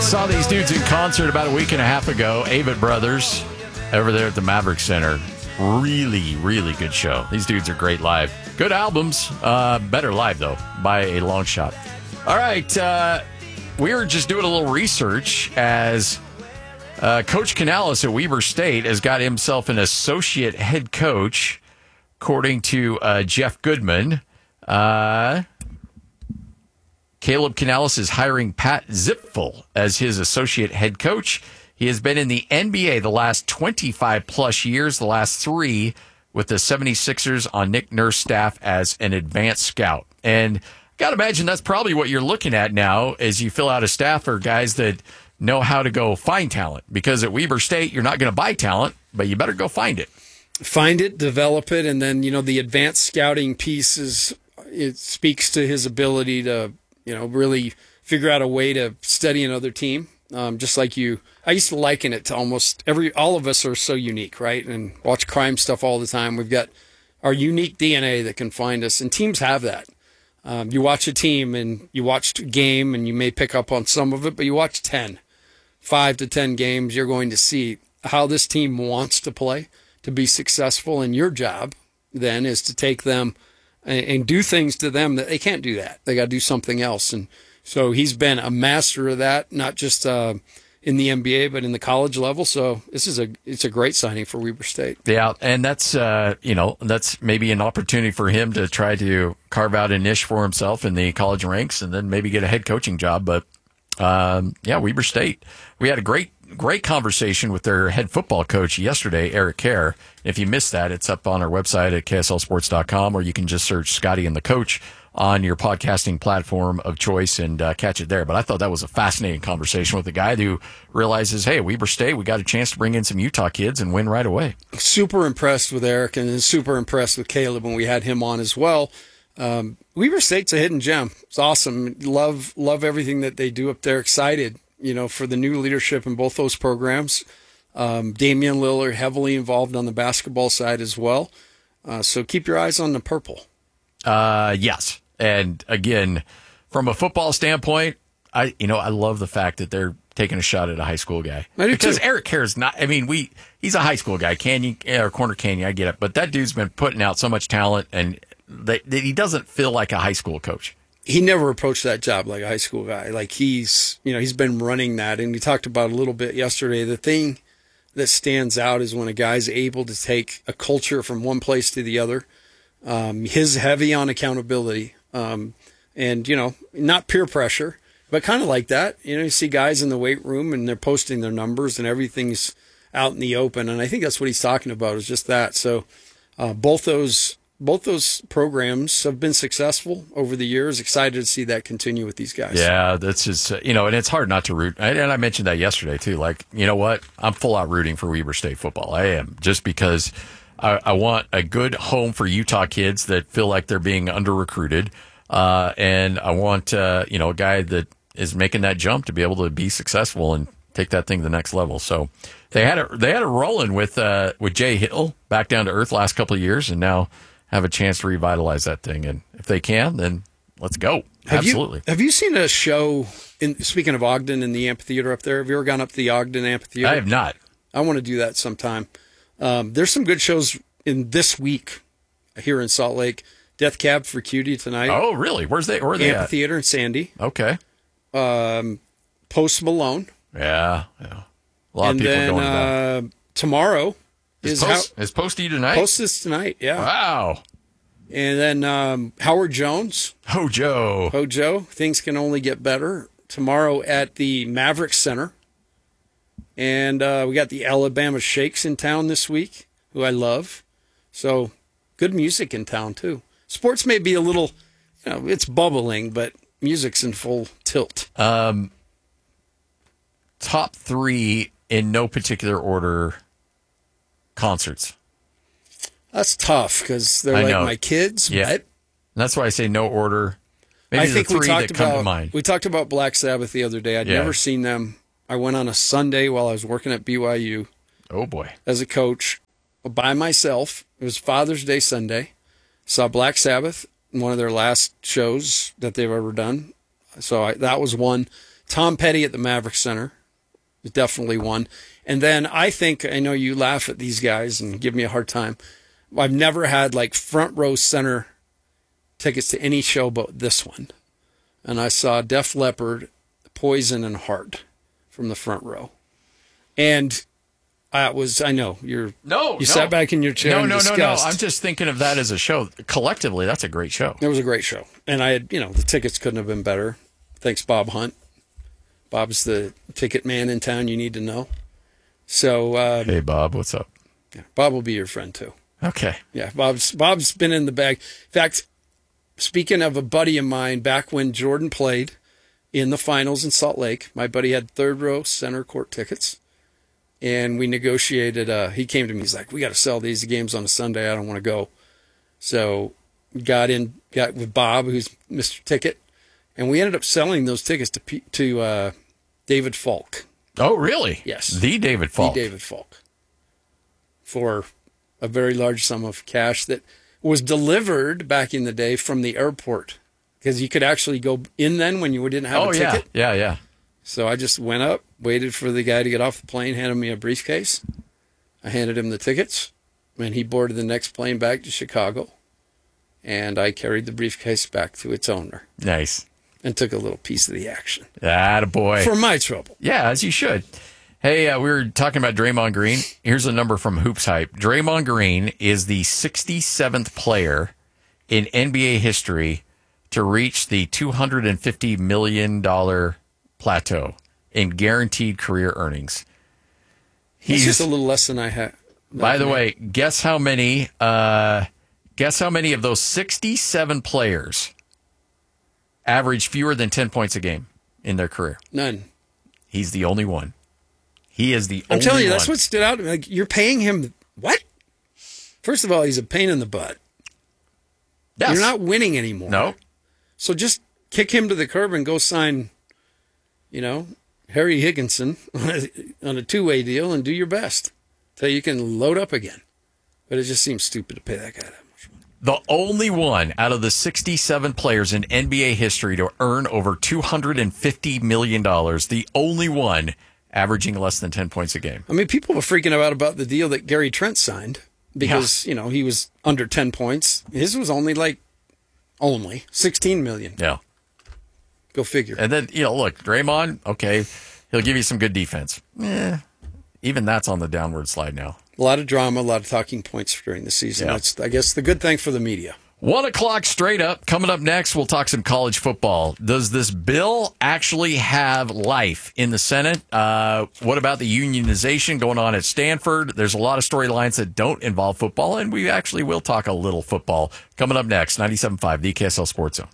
Saw these dudes in concert about a week and a half ago, Avett Brothers, over there at the Maverick Center. Really, really good show. These dudes are great live. Good albums. Better live, though, by a long shot. All right. We were just doing a little research as Coach Canales at Weber State has got himself an associate head coach, according to Jeff Goodman. Caleb Canales is hiring Pat Zipfel as his associate head coach. He has been in the NBA the last 25-plus years, the last 3 with the 76ers on Nick Nurse's staff as an advanced scout. And got to imagine that's probably what you're looking at now as you fill out a staff for guys that know how to go find talent. Because at Weber State, you're not going to buy talent, but you better go find it. Find it, develop it, and then, the advanced scouting piece it speaks to his ability to really figure out a way to study another team. Just like I used to liken it to all of us are so unique, right? And watch crime stuff all the time. We've got our unique DNA that can find us, and teams have that. You watch a team and you watch a game and you may pick up on some of it, but you watch 5 to 10 games, you're going to see how this team wants to play to be successful. And your job then is to take them and do things to them that they can't do that. They got to do something else. And so he's been a master of that, not just in the NBA, but in the college level. So it's a great signing for Weber State. Yeah, and that's that's maybe an opportunity for him to try to carve out a niche for himself in the college ranks, and then maybe get a head coaching job. But Weber State. We had a great conversation with their head football coach yesterday, Eric Kerr. If you missed that, it's up on our website at KSLSports.com, or you can just search Scotty and the Coach on your podcasting platform of choice and catch it there. But I thought that was a fascinating conversation with a guy who realizes, hey, Weber State, we got a chance to bring in some Utah kids and win right away. Super impressed with Eric and super impressed with Caleb when we had him on as well. Weber State's a hidden gem. It's awesome. Love everything that they do up there. Excited, for the new leadership in both those programs. Damian Lillard heavily involved on the basketball side as well. So keep your eyes on the purple. Yes. And again, from a football standpoint, I love the fact that they're taking a shot at a high school guy. I do because too. Eric Kerr's not, he's a high school guy, Corner Canyon, I get it. But that dude's been putting out so much talent, and that he doesn't feel like a high school coach. He never approached that job like a high school guy. Like he's been running that. And we talked about a little bit yesterday. The thing that stands out is when a guy's able to take a culture from one place to the other. His heavy on accountability, and not peer pressure, but kind of like that. You see guys in the weight room and they're posting their numbers and everything's out in the open. And I think that's what he's talking about, is just that. So, both those programs have been successful over the years. Excited to see that continue with these guys. Yeah, that's just, and it's hard not to root. And I mentioned that yesterday too. Like, you know what? I'm full out rooting for Weber State football. I am, just because I want a good home for Utah kids that feel like they're being under-recruited. And I want, a guy that is making that jump to be able to be successful and take that thing to the next level. So they had it rolling with Jay Hill back down to earth last couple of years, and now have a chance to revitalize that thing. And if they can, then let's go. Absolutely. Have you seen a show, speaking of Ogden and the amphitheater up there, have you ever gone up to the Ogden amphitheater? I have not. I want to do that sometime. There's some good shows in this week here in Salt Lake. Death Cab for Cutie tonight. Oh, really? Where are they Amphitheater in Sandy. Okay. Post Malone. Yeah. A lot of people going to that. Tomorrow is Posty tonight? Post is tonight, yeah. Wow. And then Howard Jones. Hojo. Things can only get better. Tomorrow at the Maverick Center. And we got the Alabama Shakes in town this week, who I love. So good music in town, too. Sports may be a little, it's bubbling, but music's in full tilt. Top 3 in no particular order concerts. That's tough because they're like my kids. Yeah. But that's why I say no order. Maybe I think the 3 that come to mind. We talked about Black Sabbath the other day. I'd never seen them. I went on a Sunday while I was working at BYU. Oh, boy. As a coach by myself. It was Father's Day Sunday. Saw Black Sabbath, one of their last shows that they've ever done. So that was one. Tom Petty at the Maverick Center is definitely one. And then I know you laugh at these guys and give me a hard time. I've never had like front row center tickets to any show but this one. And I saw Def Leppard, Poison, and Heart from the front row. And I know you sat back in your chair and discussed. I'm just thinking of that as a show. Collectively, that's a great show. It was a great show. And I had, the tickets couldn't have been better. Thanks, Bob Hunt. Bob's the ticket man in town you need to know. So, hey, Bob, what's up? Yeah, Bob will be your friend too. Okay. Yeah, Bob's been in the bag. In fact, speaking of a buddy of mine, back when Jordan played in the finals in Salt Lake, my buddy had third row center court tickets, and we negotiated. He came to me. He's like, "We got to sell these games on a Sunday. I don't want to go." So got with Bob, who's Mr. Ticket, and we ended up selling those tickets to David Falk. Oh, really? Yes. The David Falk. The David Falk. For a very large sum of cash that was delivered back in the day from the airport. Because you could actually go in then when you didn't have a ticket. Yeah. So I just went up, waited for the guy to get off the plane, handed me a briefcase. I handed him the tickets, and he boarded the next plane back to Chicago. And I carried the briefcase back to its owner. Nice. And took a little piece of the action. Attaboy. For my trouble. Yeah, as you should. Hey, we were talking about Draymond Green. Here's a number from Hoops Hype. Draymond Green is the 67th player in NBA history to reach the $250 million plateau in guaranteed career earnings. He's just a little less than I had. By the way, guess how many of those 67 players average fewer than 10 points a game in their career? None. He's the only one. He is the only one. I'm telling you, that's what stood out. Like, you're paying him what? First of all, he's a pain in the butt. Yes. You're not winning anymore. No. So just kick him to the curb and go sign, Harry Higginson on a two-way deal and do your best till you can load up again. But it just seems stupid to pay that guy that much money. The only one out of the 67 players in NBA history to earn over $250 million, the only one averaging less than 10 points a game. I mean, people were freaking out about the deal that Gary Trent signed because, he was under 10 points. His was only 16 million. Yeah. Go figure. And then, look, Draymond, okay, he'll give you some good defense. Even that's on the downward slide now. A lot of drama, a lot of talking points during the season. Yeah. That's, I guess, the good thing for the media. 1 o'clock straight up. Coming up next, we'll talk some college football. Does this bill actually have life in the Senate? What about the unionization going on at Stanford? There's a lot of storylines that don't involve football, and we actually will talk a little football. Coming up next, 97.5, the KSL Sports Zone.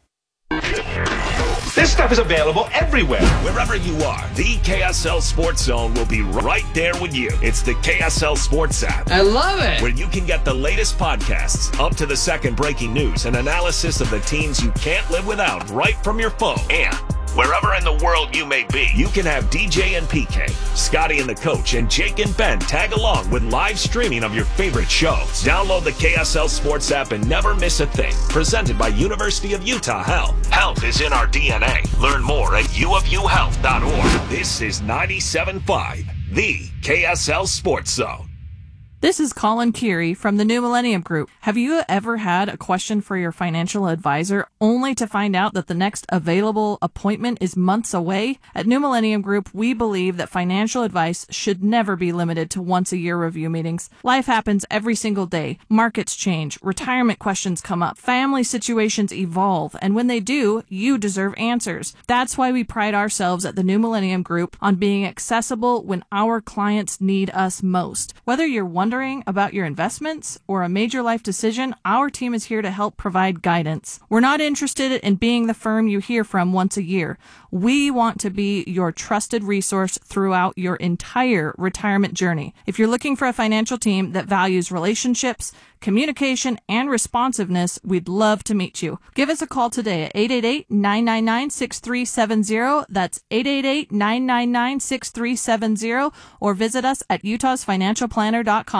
This stuff is available everywhere. Wherever you are, the KSL Sports Zone will be right there with you. It's the KSL Sports app. I love it. Where you can get the latest podcasts, up to the second breaking news, and analysis of the teams you can't live without right from your phone. And wherever in the world you may be, you can have DJ and PK, Scotty and the Coach, and Jake and Ben tag along with live streaming of your favorite shows. Download the KSL Sports app and never miss a thing. Presented by University of Utah Health. Health is in our DNA. Learn more at uofuhealth.org. This is 97.5, the KSL Sports Zone. This is Colin Curie from the New Millennium Group. Have you ever had a question for your financial advisor only to find out that the next available appointment is months away? At New Millennium Group, we believe that financial advice should never be limited to once-a-year review meetings. Life happens every single day. Markets change, retirement questions come up, family situations evolve, and when they do, you deserve answers. That's why we pride ourselves at the New Millennium Group on being accessible when our clients need us most. Whether you're wondering about your investments or a major life decision, our team is here to help provide guidance. We're not interested in being the firm you hear from once a year. We want to be your trusted resource throughout your entire retirement journey. If you're looking for a financial team that values relationships, communication, and responsiveness, we'd love to meet you. Give us a call today at 888-999-6370. That's 888-999-6370, or visit us at utahsfinancialplanner.com.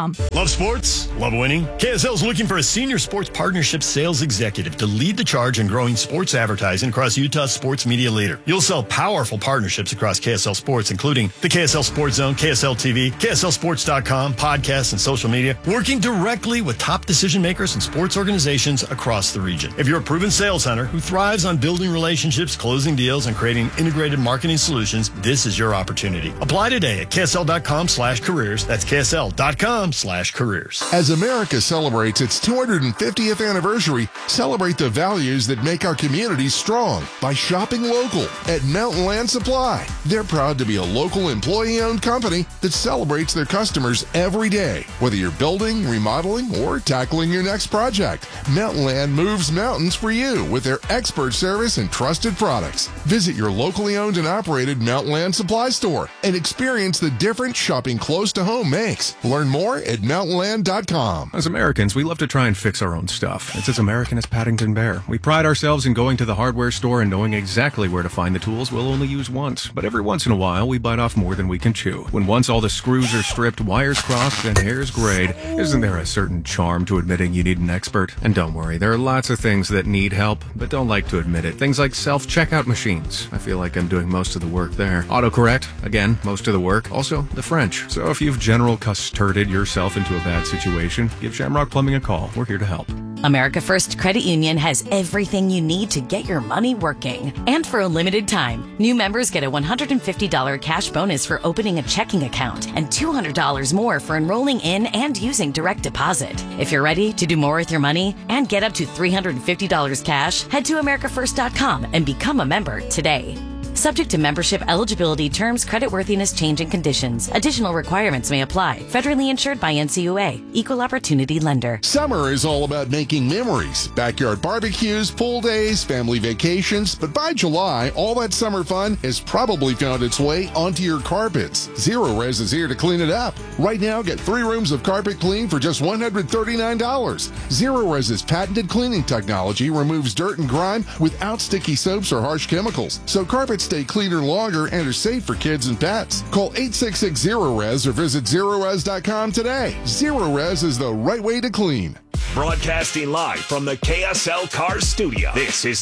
KSL.com. Love sports? Love winning? KSL is looking for a senior sports partnership sales executive to lead the charge in growing sports advertising across Utah's sports media leader. You'll sell powerful partnerships across KSL Sports, including the KSL Sports Zone, KSL TV, KSLSports.com, podcasts, and social media, working directly with top decision makers and sports organizations across the region. If you're a proven sales hunter who thrives on building relationships, closing deals, and creating integrated marketing solutions, this is your opportunity. Apply today at KSL.com/careers. That's KSL.com/careers. As America celebrates its 250th anniversary, celebrate the values that make our communities strong by shopping local at Mountain Land Supply. They're proud to be a local employee-owned company that celebrates their customers every day. Whether you're building, remodeling, or tackling your next project, Mountain Land moves mountains for you with their expert service and trusted products. Visit your locally owned and operated Mountain Land Supply store and experience the difference shopping close to home makes. Learn more at mountainland.com. As Americans, we love to try and fix our own stuff. It's as American as Paddington Bear. We pride ourselves in going to the hardware store and knowing exactly where to find the tools we'll only use once. But every once in a while, we bite off more than we can chew. When once all the screws are stripped, wires crossed, and hairs grayed, isn't there a certain charm to admitting you need an expert? And don't worry, there are lots of things that need help, but don't like to admit it. Things like self-checkout machines. I feel like I'm doing most of the work there. Autocorrect, again, most of the work. Also, the French. So if you've general custarded yourself into a bad situation, give Shamrock Plumbing a call. We're here to help. America First Credit Union has everything you need to get your money working. And for a limited time, new members get a $150 cash bonus for opening a checking account and $200 more for enrolling in and using direct deposit. If you're ready to do more with your money and get up to $350 cash, head to AmericaFirst.com and become a member today. Subject to membership eligibility, terms, creditworthiness, change, and conditions. Additional requirements may apply. Federally insured by NCUA. Equal Opportunity Lender. Summer is all about making memories. Backyard barbecues, pool days, family vacations. But by July, all that summer fun has probably found its way onto your carpets. Zero Res is here to clean it up. Right now, get 3 rooms of carpet clean for just $139. Zero Res's patented cleaning technology removes dirt and grime without sticky soaps or harsh chemicals. So carpets stay cleaner longer and are safe for kids and pets. Call 866-0RES or visit ZeroRes.com today. Zero Res is the right way to clean. Broadcasting live from the KSL Cars Studio. This is